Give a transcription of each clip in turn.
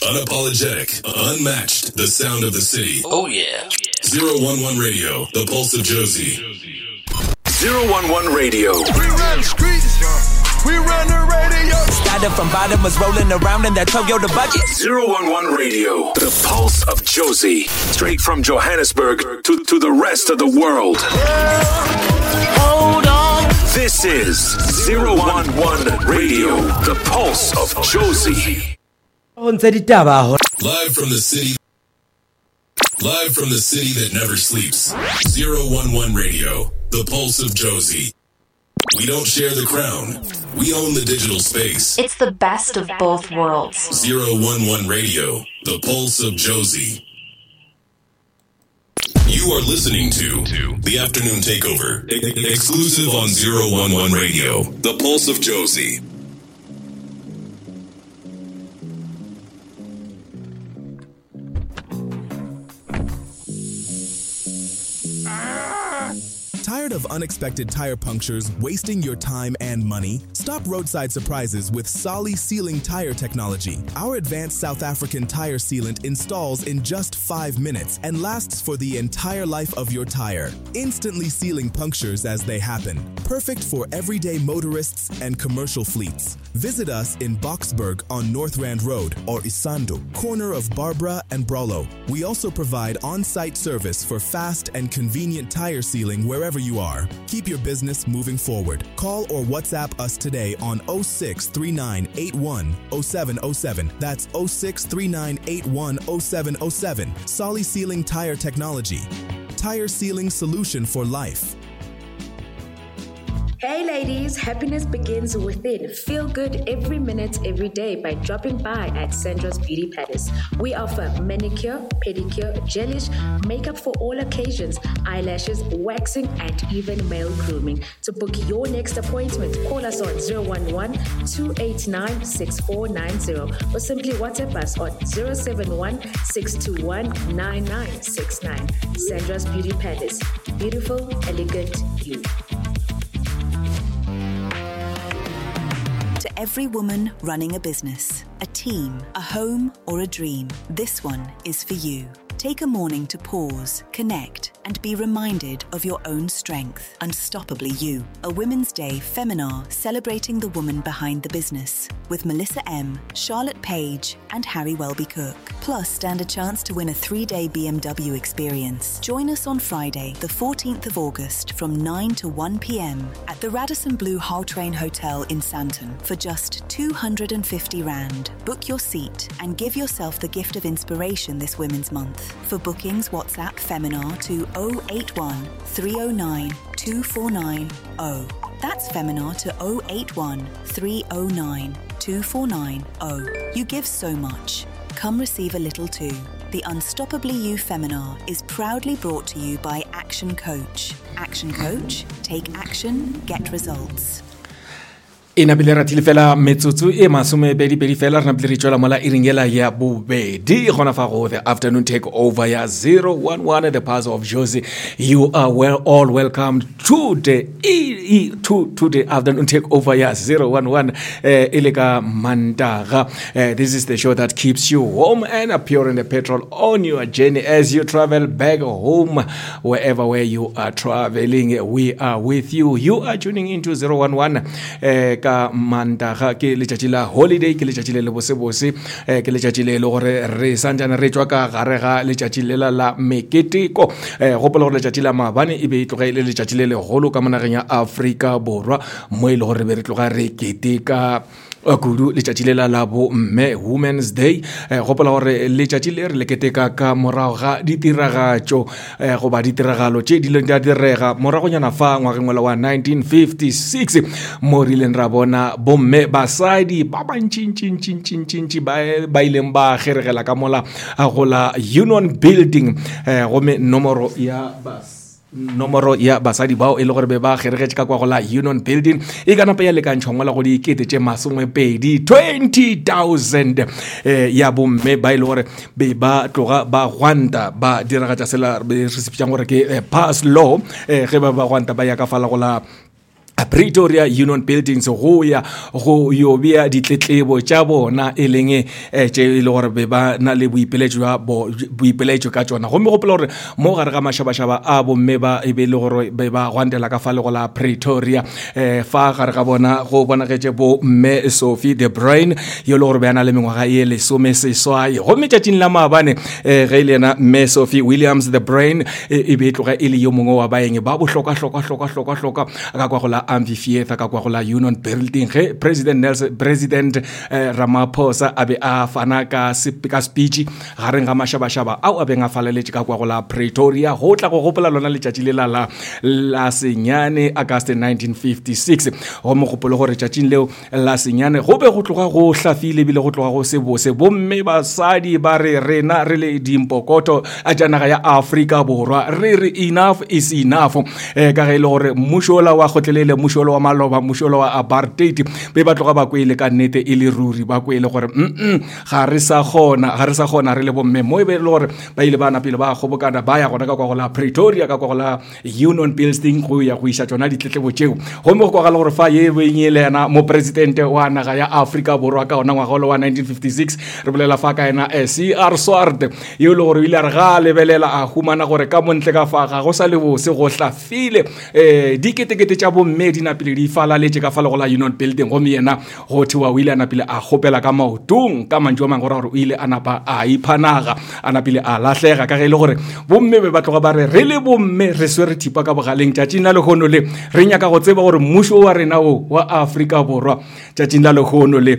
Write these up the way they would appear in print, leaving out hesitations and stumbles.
Unapologetic, unmatched, the sound of the city. Oh yeah. 011 Radio, the pulse of Josie. 011 Radio. We run the streets. We run the radio. Started from bottom, was rolling around in that Toyota bucket. 011 Radio, the pulse of Josie. Straight from Johannesburg to the rest of the world. Hold on. This is 011 Radio, the pulse of Josie. Live from the city. Live from the city that never sleeps. 011 Radio, the pulse of Josie. We don't share the crown. We own the digital space. It's the best of both worlds. 011 Radio, the pulse of Josie. You are listening to The Afternoon Takeover, exclusive on 011 Radio, the pulse of Josie. Tired of unexpected tire punctures wasting your time and money? Stop roadside surprises with Solly Sealing Tire Technology. Our advanced South African tire sealant installs in just 5 minutes and lasts for the entire life of your tire, instantly sealing punctures as they happen. Perfect for everyday motorists and commercial fleets. Visit us in Boksburg on North Rand Road or Isando, corner of Barbara and Brolo. We also provide on-site service for fast and convenient tire sealing wherever you are. Keep your business moving forward. Call or WhatsApp us today on 0639810707. That's 0639810707. Solly Sealing Tire Technology. Tire sealing solution for life. Hey ladies, happiness begins within. Feel good every minute, every day by dropping by at Sandra's Beauty Palace. We offer manicure, pedicure, gelish, makeup for all occasions, eyelashes, waxing, and even male grooming. To book your next appointment, call us on 011-289-6490 or simply WhatsApp us on 071-621-9969. Sandra's Beauty Palace. Beautiful, elegant you. To every woman running a business, a team, a home, or a dream, this one is for you. Take a morning to pause, connect, and be reminded of your own strength. Unstoppably You, a Women's Day Feminar celebrating the woman behind the business with Melissa M., Charlotte Page, and Harry Welby Cook. Plus, stand a chance to win a 3-day BMW experience. Join us on Friday, the 14th of August from 9 to 1 p.m. at the Radisson Blu Gautrain Hotel in Sandton for just 250 Rand. Book your seat and give yourself the gift of inspiration this Women's Month. For bookings, WhatsApp Feminar to 081 309 2490. That's Feminar to 081 309 2490. You give so much. Come receive a little too. The Unstoppably You Feminar is proudly brought to you by Action Coach. Action Coach, take action, get results. Ina bile ratile fela metsotso e masome pedi fela rena bile re tswela mola iringela ya bobedi gona fa go the afternoon take over ya 011 the pulse of Josie. You are all welcome to the afternoon take over ya 011 ilika mandaga. This is the show that keeps you home and pure in the petrol on your journey as you travel back home where you are traveling. We are with you. You are tuning into 011 ka mandaga ke letšatši la holiday ke letšatši le bosebose ke letšatši le gore re sanjana re tswa ka gare ga letšatši le la meketeko gopola gore letšatši la mabane e be e tloga ile letšatši le legolo ka monageng ya Afrika Borwa mo ile gore be re tloga re keteka kudu letšatši le la bo mme Women's Day gopola gore letšatši le re le keteka ka morago ga ditiragatšo goba ditiragalo tše di leng di direga moragonyana fa ngwageng wa 1956 mo rileng ra bona bomme basadi ba bantšintšintšintšintšintši ba ileng ba kgeregela ka mola go la Union Building gomme nomoro ya basadi bao e le gore be ba kgeregetše ka kwa go la Union Building e ka napa ya lekantšhwa ngola go diikete tše masomepedi 20,000 ya bomme ba e le gore be ba tloga ba gwanta ba diragatša sela re sepitšang gore ke pass law ge ba gwanta ba ya ka fala go la Pretoria Union Buildings go ya go yo bia ditletlebo tša bona e leng tše le gore be ba na le boipeletšo ka tšona gomme gopola gore mo gare ga mašabašaba a bomme ba e be le gore be ba gwantela ka fa le go la Pretoria fa gare ga bona go bonagetše bo mme Sophie de Bruyn yo le gore be na le mengwaga ye 16 gomme tšatšing la maabane ge ile yena mme Sophie Williams de Bruyn e be tloga e le yo mongwe wa baeng ba bohlokwa ka kwa go la amphitheater ka kwa go la Union Building ge President Ramaphosa a be a fana ka speech gareng ga mašabašaba ao a beng a faleletše ka kwa go la Pretoria go tla go gopola lona letšatši le la senyane August 1956 go mogopolo gore tšatšing leo la senyane go be go tloga go hlafile bile go tloga go se bose bomme basadi ba re rena re le dimpokoto a janaga ya Afrika Borwa re enough is enough ka ge le gore mmušola wa gotlelele mmušola wa maloba mmušola wa apartheid be ba tloga ba kwele ka nnete e le ruri ba kwele gore ga re sa gona re le bomme mo e be le gore ba ile bana pele ba gobokana ba ya gona ka kwa go la Pretoria ka kwa go la Union Building go ya go isa tsona ditletlebo tšeo go mo go ga le gore fa ye benyele yana mo president wa naga ya Afrika Borwa ka ona ngwaga wa 1956 re bolela fa ka ena CR Swart yo le gore ile re ga lebelela a humana gore ka montle ka fa ga go sa le bose go hlafile diketekete tša bomme di napile di fala letse ka fa le go la Union Building go yena go thiwa o ile a napile a gopela ka maotong ka mantšo mang gore o ile a napa a iphanaga a napile a lahlega ka ge le gore bomme be ba tloga ba re le bomme re swere thipa ka bogaleng tšatšing la lehono le re nyaka go tseba gore mmušo wa rena wa Afrika Borwa tšatšing la lehono le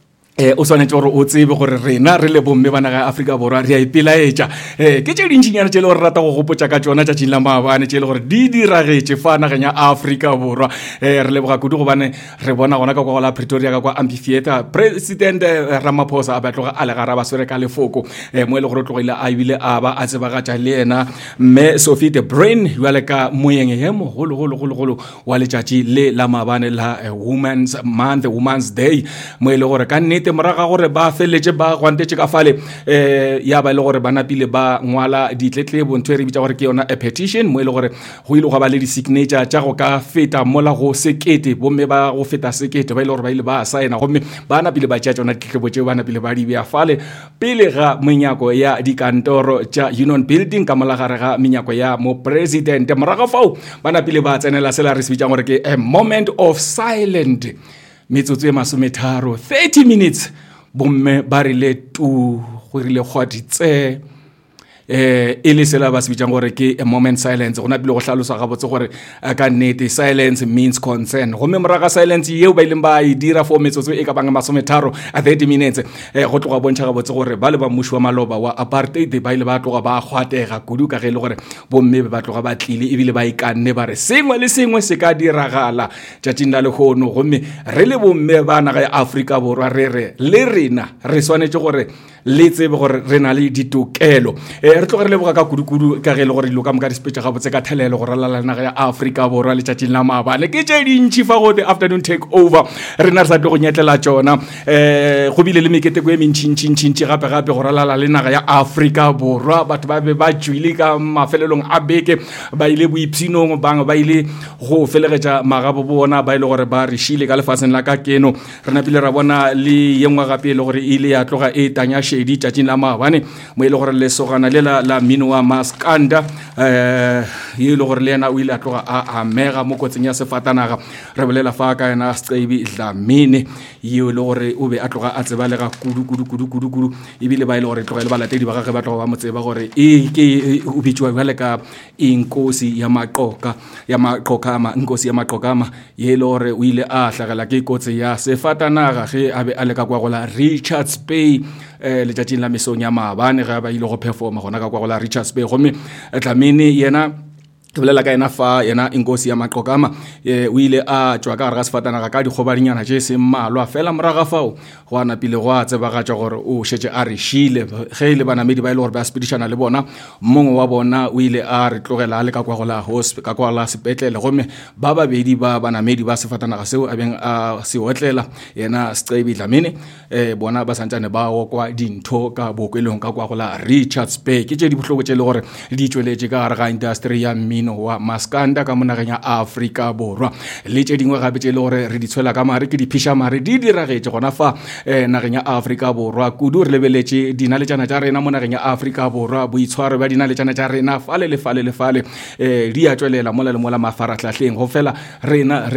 o swanetse gore o tsebe gore rena re le bomme bana ga Afrika Borwa re a ipelaetša ke tše dintšinyana tše le gore rata go gopotša ka tšona tšatšing la maabane tše le gore di diragetše fa nageng ya Afrika Borwa re leboga kudu gobane re bona gona ka kwa go la Pretoria ka kwa amphitheater President Ramaphosa a batloga a le gara ba swere ka lefoko mo e le gore o tlogile a ebile a ba a tsebagatša le yena mme Sophie de Bruyn jwale ka moyeng ye mogolo wa letšatši le la maabane la Women's Month Women's Day mo e le gore ka nnete moraga gore ba feletse ba gwantetse ka fale ya ba le gore ba napile ba ngwala ditletlebo ntho re bitsa gore ke yona a petition mo ile gore go ile go ba le di signature tša go ka feta mola go sekete bomme ba go feta sekete ba ile gore ba ile ba signa gomme ba napile ba tša tsona ditletlebo tšeo ba napile ba di bea fale pele ga menyako ya dikantoro tša Union Building ka mola gare ga menyako ya mo president moraga fao ba napile ba tsenela sela re se bitsa gore ke a moment of silent metsotso e 30 minutes bomme ba rile tu go rile kgwaditse e le sela ba se bitšang gore ke a moment silence go napile go hlalosa gabotse gore ka nnete silence means consent gomme moraga silence yeo ba ileng ba e dira for metsotso e ka bang 30 a 30 minutes go tloga bontšha gabotse gore ba le ba mmušo wa maloba wa apartheid ba ile ba tloga ba kgwatega kudu ka ge le gore bomme ba tloga ba tlile ebile ba ikanne ba re sengwe le sengwe se ka diragala tšatšing la lehono gomme re le bomme ba naga ya Afrika Borwa re le rena re swanetse gore le tsebe gore re na le ditokelo re tlogere leboga ka kudu ka ge le gore dilo ka moka dispetša gabotse ka thelelo go ralala naga ya Afrika Borwa letšatšing la maabane ke tše dintši fa go the afternoon take over rena re sa tle go nyetlela tšona go bile le meketeko e mentšintšintšintši gape go ralala le naga ya Afrika Borwa batho ba be ba tšwile ka mafelelong a beke ba ile boipshinong bangwe ba ile go felegetša magabo bona ba ile gore ba re šile ka lefatsheng la ka keno re napile ra bona le yengwe gape le gore ile ya tloga e tanya shedi tšatšing la maabane mo ile gore lesogana le la Mino wa Maskanda ye le gore le yena o ile a tloga a amega mo kotseng ya sefatanaga re bolela fa ka yena Stebi Dlamini ye le gore o be a tloga a tsebalega kudu ebile ba ile gore tloga le balatedi ba gage ba tloga ba motseba gore ke o bitšwa bjale ka inkosi ya maqokama ye le gore o ile a hlagela ke kotsi ya sefatanaga ge a be a le ka kwa go la Richards Bay letšatšing la mesong ya maabane ge ba ile go performa gona ka kwa go la Richards Bay gomme Dlamini yena ke bolela ka ena fa yena inkosi ya maqokama o ile a tšwa ka gare ga sefatanaga ka dikgobadinyana tše se mmalwa fela moraga fao go ana pele go a tsebagatša gore o šetše a re šile ge ile banamedi ba ile gore ba spedišana le bona mongwe wa bona o ile a re tlogela a le ka kwa go la sepetlele gomme ba babedi ba banamedi ba sefatanaga seo a beng a se otlela yena Stebi Dlamini bona ba santsane ba okwa dintho ka bookelong ka kwa go la Richards Bay ke tše di bohloko tše le gore di tšweletše ka gare ga industry ya mmino mmino wa Maskanda ka monageng ya Afrika Borwa le tše dingwe gape tše le gore re di tshwela ka mare ke di phisha mare di diragetse gona fa nageng ya Afrika Borwa kudu re lebeletše dina le tšana tša rena mo nageng ya Afrika Borwa boitshwaro ba dina le tšana tša rena fale di a tšwelela mola le mola mafaratlhatlheng go fela rena